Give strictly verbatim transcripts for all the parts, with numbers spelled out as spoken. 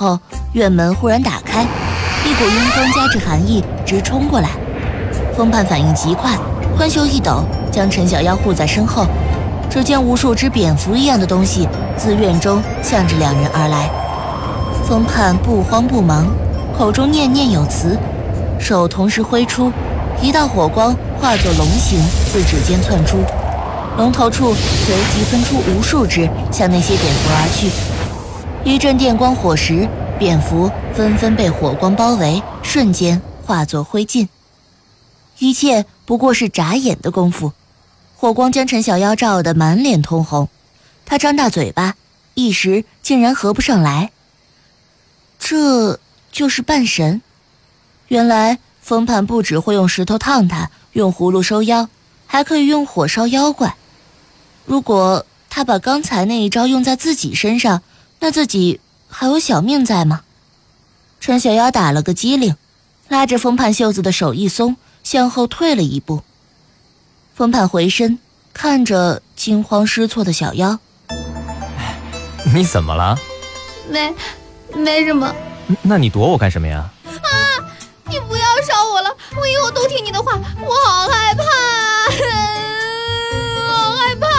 后，院门忽然打开，一股阴风夹着寒意直冲过来。风盼反应极快，髋袖一抖，将陈小妖护在身后。只见无数只蝙蝠一样的东西自院中向着两人而来。风盼不慌不忙，口中念念有词，手同时挥出，一道火光化作龙形自指尖窜出，龙头处随即分出无数只向那些蝙蝠而去。一阵电光火石，蝙蝠纷纷被火光包围，瞬间化作灰烬。一切不过是眨眼的功夫，火光将陈小妖照得满脸通红，他张大嘴巴，一时竟然合不上来。这就是半神。原来风盼不只会用石头烫他，用葫芦收妖，还可以用火烧妖怪。如果他把刚才那一招用在自己身上，那自己还有小命在吗？陈小妖打了个激灵，拉着风盼袖子的手一松，向后退了一步。风盼回身看着惊慌失措的小妖， 你怎么了？ 没没什么。 那你躲我干什么呀？ 啊！你不要烧我了，我以后都听你的话，我好害怕，好害怕。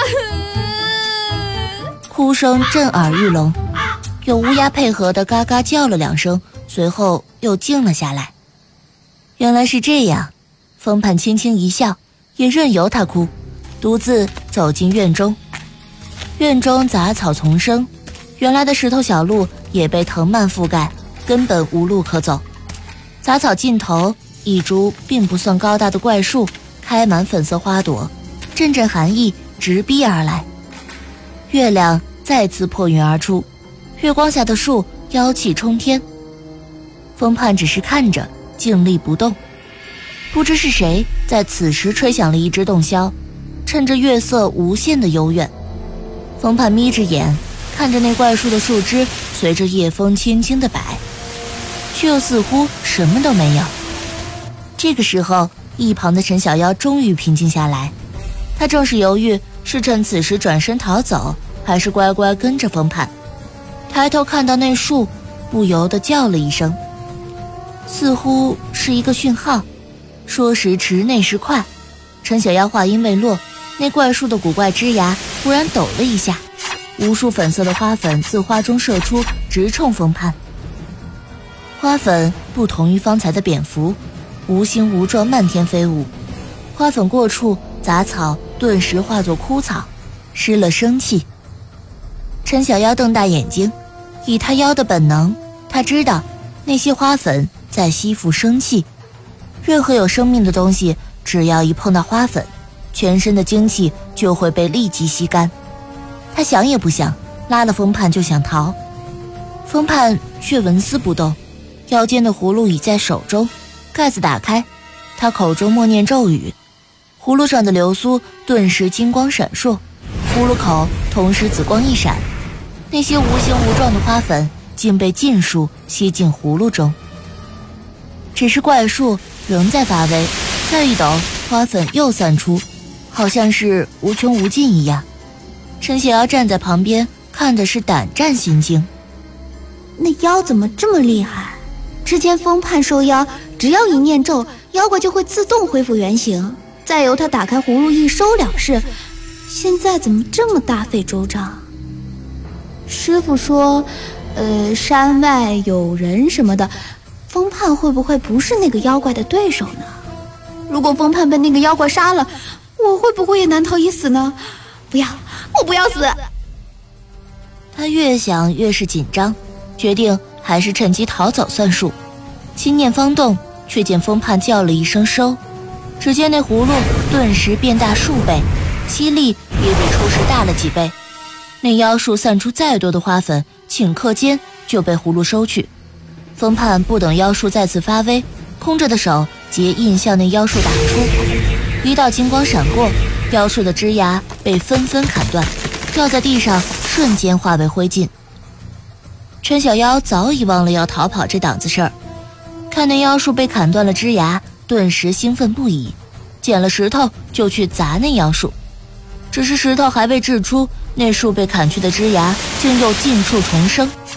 哭声震耳欲聋，有乌鸦配合的嘎嘎叫了两声，随后又静了下来。原来是这样，风盼轻轻一笑，也任由他哭，独自走进院中。院中杂草丛生，原来的石头小路也被藤蔓覆盖，根本无路可走。杂草尽头，一株并不算高大的怪树开满粉色花朵，阵阵寒意直逼而来。月亮再次破云而出，月光下的树妖气冲天。风盼只是看着，静立不动。不知是谁在此时吹响了一支洞箫，趁着月色无限的幽怨，风盼眯着眼看着那怪树的树枝随着夜风轻轻地摆，却又似乎什么都没有。这个时候，一旁的陈小妖终于平静下来，他正是犹豫是趁此时转身逃走，还是乖乖跟着风盼。抬头看到那树，不由得叫了一声，似乎是一个讯号。说时迟，那时快，陈小妖话音未落，那怪树的古怪枝芽忽然抖了一下，无数粉色的花粉自花中射出，直冲风盼。花粉不同于方才的蝙蝠，无形无状漫天飞舞，花粉过处，杂草顿时化作枯草，失了生气。陈小妖瞪大眼睛，以他妖的本能，他知道那些花粉在吸附生气，任何有生命的东西只要一碰到花粉，全身的精气就会被立即吸干。他想也不想，拉了风盼就想逃。风盼却纹丝不动，腰间的葫芦已在手中，盖子打开，他口中默念咒语，葫芦上的流苏顿时金光闪烁，葫芦口同时紫光一闪，那些无形无状的花粉竟被尽数吸进葫芦中。只是怪树仍在发威，再一抖，花粉又散出，好像是无穷无尽一样。陈小妖站在旁边，看的是胆战心惊。 那妖怎么这么厉害？之前风盼收妖，只要一念咒，妖怪就会自动恢复原形，再由他打开葫芦一收了事。现在怎么这么大费周章？师傅说，呃，山外有人什么的，风盼会不会不是那个妖怪的对手呢？如果风盼被那个妖怪杀了，我会不会也难逃一死呢？不要，我不要死！ 他越想越是紧张，决定还是趁机逃走算数。心念方动，却见风盼叫了一声收，只见那葫芦顿时变大数倍，吸力也比初时大了几倍。那妖树散出再多的花粉，顷刻间就被葫芦收去。风盼不等妖树再次发威，空着的手结印向那妖树打出，一道金光闪过，妖树的枝芽被纷纷砍断，掉在地上，瞬间化为灰烬。陈小妖早已忘了要逃跑这档子事儿，看那妖树被砍断了枝芽，顿时兴奋不已，捡了石头就去砸那妖树。只是石头还未掷出，那树被砍去的枝芽竟又尽处重生，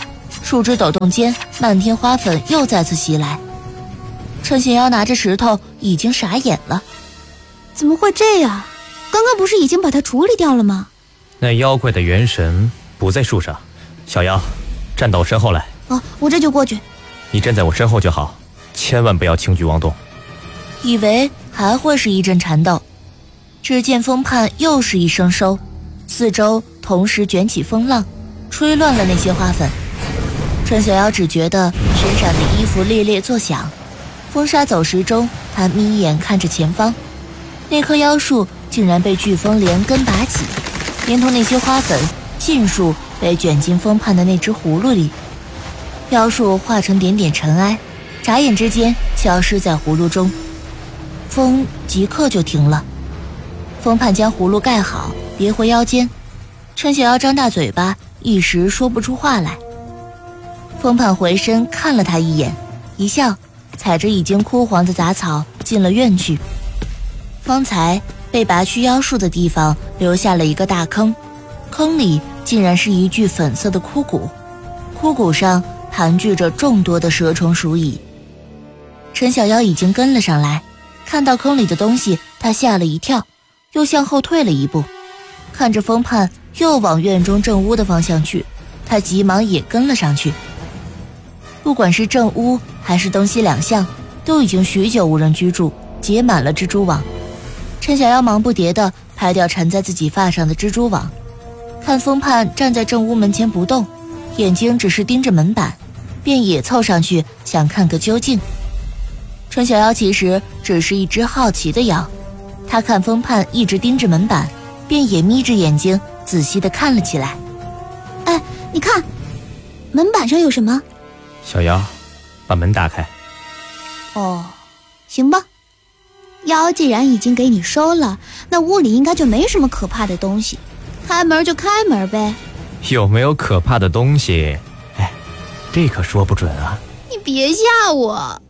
树枝抖动间，漫天花粉又再次袭来。陈小妖拿着石头，已经傻眼了。 怎么会这样？刚刚不是已经把它处理掉了吗？ 那妖怪的元神不在树上，小妖，站到我身后来。 哦，我这就过去。 你站在我身后就好，千万不要轻举妄动。 以为还会是一阵缠斗，只见风畔又是一声收，四周同时卷起风浪，吹乱了那些花粉。陈小妖只觉得身上的衣服猎猎作响，风沙走石中，他眯眼看着前方，那棵妖树竟然被飓风连根拔起，连同那些花粉尽数被卷进风畔的那只葫芦里。妖树化成点点尘埃，眨眼之间消失在葫芦中。风即刻就停了，风畔将葫芦盖好，别回腰间。陈小妖张大嘴巴，一时说不出话来。风畔回身看了他一眼，一笑，踩着已经枯黄的杂草进了院去。方才被拔去妖树的地方留下了一个大坑，坑里竟然是一具粉色的枯骨，枯骨上盘踞着众多的蛇虫鼠蚁。陈小妖已经跟了上来，看到坑里的东西，他吓了一跳，又向后退了一步，看着风畔又往院中正屋的方向去，他急忙也跟了上去。不管是正屋还是东西两巷，都已经许久无人居住，结满了蜘蛛网。陈小妖忙不迭地拍掉缠在自己发上的蜘蛛网，看风畔站在正屋门前不动，眼睛只是盯着门板，便也凑上去想看个究竟。陈小妖其实只是一只好奇的妖，他看风畔一直盯着门板，便也眯着眼睛仔细地看了起来。 哎，你看，门板上有什么？ 小妖，把门打开。 哦，行吧。妖既然已经给你收了，那屋里应该就没什么可怕的东西，开门就开门呗。 有没有可怕的东西？哎，这可说不准啊。 你别吓我。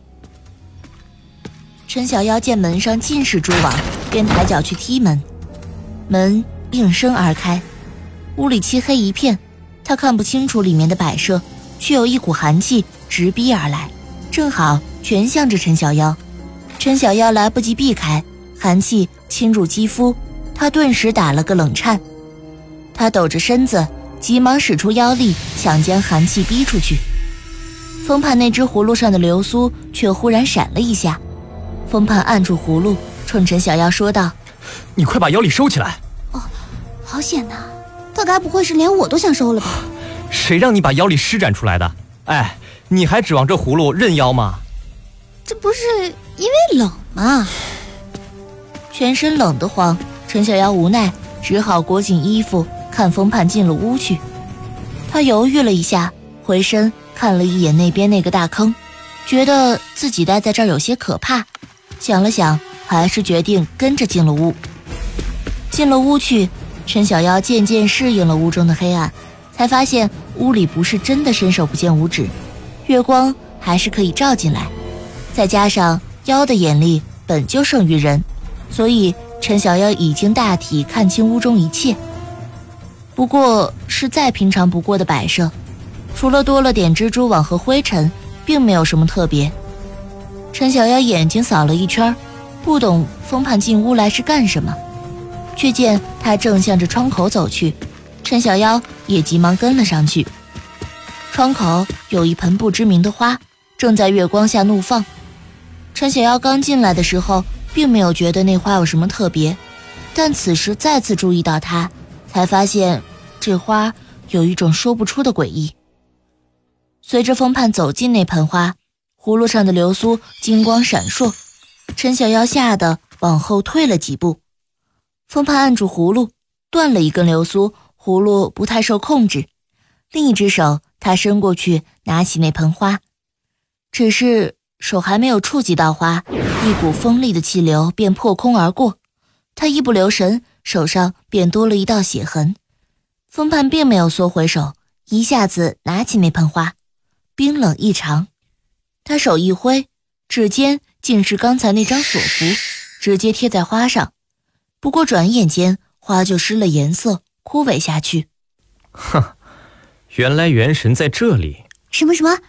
陈小妖见门上尽是蛛网，便抬脚去踢门，门应声而开，屋里漆黑一片，他看不清楚里面的摆设，却有一股寒气直逼而来，正好全向着陈小妖。陈小妖来不及避开，寒气侵入肌肤，他顿时打了个冷颤。他抖着身子，急忙使出妖力，想将寒气逼出去。风畔那只葫芦上的流苏却忽然闪了一下，风畔按住葫芦，冲陈小妖说道：“ 你快把妖力收起来。” 哦，好险呐！他该不会是连我都想收了吧？ 谁让你把妖力施展出来的？哎，你还指望这葫芦认妖吗？ 这不是因为冷吗？ 全身冷得慌，陈小妖无奈，只好裹紧衣服，看风畔进了屋去。他犹豫了一下，回身看了一眼那边那个大坑，觉得自己待在这儿有些可怕，想了想，还是决定跟着进了屋。进了屋去，陈小妖渐渐适应了屋中的黑暗，才发现屋里不是真的伸手不见五指，月光还是可以照进来，再加上妖的眼力本就胜于人，所以陈小妖已经大体看清屋中一切。不过是再平常不过的摆设，除了多了点蜘蛛网和灰尘，并没有什么特别。陈小妖眼睛扫了一圈，不懂风畔进屋来是干什么，却见他正向着窗口走去，陈小妖也急忙跟了上去。窗口有一盆不知名的花，正在月光下怒放。陈小妖刚进来的时候并没有觉得那花有什么特别，但此时再次注意到它，才发现这花有一种说不出的诡异。随着风畔走进那盆花，葫芦上的流苏金光闪烁，陈小妖吓得往后退了几步。风畔按住葫芦，断了一根流苏，葫芦不太受控制，另一只手他伸过去拿起那盆花，只是手还没有触及到花，一股锋利的气流便破空而过，他一不留神，手上便多了一道血痕。风畔并没有缩回手，一下子拿起那盆花，冰冷异常。他手一挥，指尖竟是刚才那张锁符，直接贴在花上。不过转眼间，花就失了颜色，枯萎下去。 哼，原来元神在这里， 什么什么？